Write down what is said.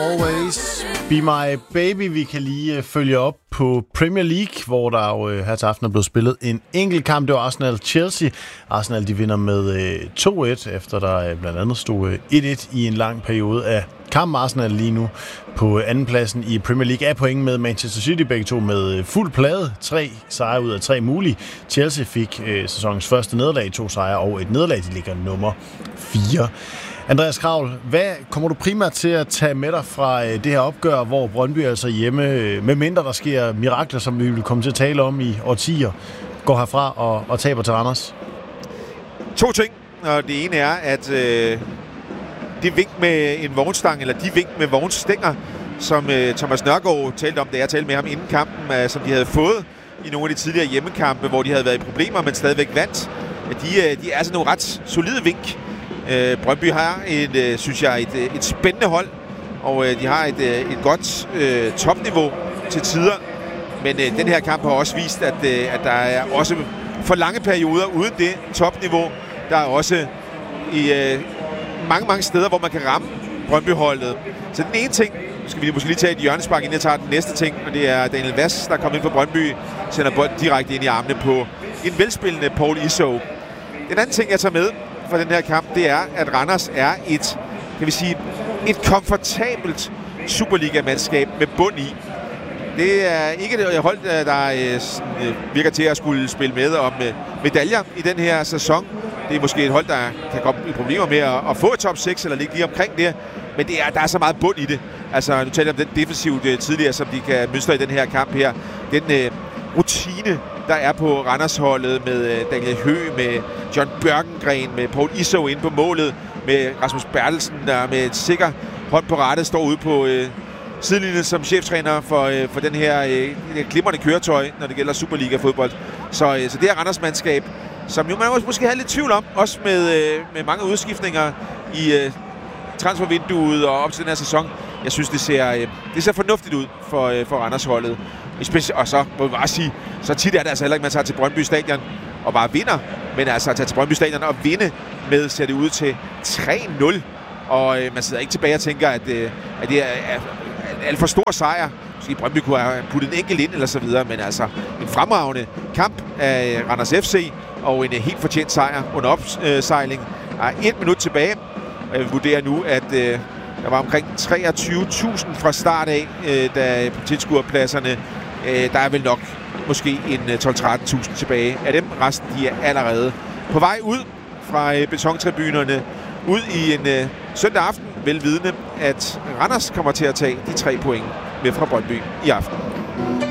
Always Be My Baby. Vi kan lige følge op på Premier League, hvor der jo her til aften er blevet spillet en enkelt kamp. Det var Arsenal-Chelsea. Arsenal de vinder med 2-1, efter der blandt andet stod 1-1 i en lang periode af kampen. Arsenal lige nu på andenpladsen i Premier League er point med Manchester City, begge to med fuld plade. 3 sejre ud af 3 mulige. Chelsea fik sæsonens første nederlag, 2 sejre og et nederlag. De ligger nummer 4. Andreas Kravl, hvad kommer du primært til at tage med dig fra det her opgør, hvor Brøndby altså hjemme, med mindre der sker mirakler, som vi vil komme til at tale om i årtier, går herfra og taber til Randers? 2 ting, og det ene er, at det vink med en vognstang, eller de vink med vognstænger, som Thomas Nørgaard talte om, da jeg talte med ham inden kampen, som de havde fået i nogle af de tidligere hjemmekampe, hvor de havde været i problemer, men stadigvæk vandt. De er altså nogle ret solide vink. Brøndby har synes jeg, et spændende hold, og de har et godt topniveau til tider. Men den her kamp har også vist, at der er også for lange perioder uden det topniveau. Der er også i mange steder, hvor man kan ramme Brøndby-holdet. Så den ene ting, skal vi måske lige tage et hjørnespark, inden jeg tager den næste ting, og det er Daniel Vass, der kommer ind for Brøndby, sender bolden direkte ind i armene på en velspillende Paul Iso. Den anden ting, jeg tager med for den her kamp, det er, at Randers er et komfortabelt Superliga-mandskab med bund i. Det er ikke et hold, der virker til at skulle spille med om medaljer i den her sæson. Det er måske et hold, der kan komme i problemer med at få et top 6 eller ligge lige omkring det. Men der er så meget bund i det. Altså, nu taler jeg om den defensiv tidligere, som de kan mønstre i den her kamp her. Den rutine, der er på Randers-holdet med Daniel Høgh, med John Bjørkengren, med Paul Iso inde på målet, med Rasmus Bertelsen, der med et sikker hånd på rattet står ude på sidelinjen som cheftræner for den her glimrende køretøj, når det gælder Superliga-fodbold. Så det er Randers-mandskab, som jo man måske havde lidt tvivl om, også med mange udskiftninger i transfervinduet og op til den her sæson. Jeg synes, det ser fornuftigt ud for Randers-holdet. Og så må vi bare sige, så tit er det altså heller ikke, man tager til Brøndby Stadion og bare vinder. Men altså at tage til Brøndby Stadion og vinde med, ser det ud til 3-0. Og man sidder ikke tilbage og tænker, at det er alt for stor sejr. Måske Brøndby kunne have puttet en enkelt ind eller så videre. Men altså en fremragende kamp af Randers FC og en helt fortjent sejr under opsejling. Der er 1 minut tilbage. Og jeg vurderer nu, at der var omkring 23.000 fra start af, da på tilskuerpladserne. Der er vel nok måske en 12-13.000 tilbage af dem. Resten de er allerede på vej ud fra betontribunerne, ud i en søndag aften, velvidende, at Randers kommer til at tage de 3 point med fra Brøndby i aften.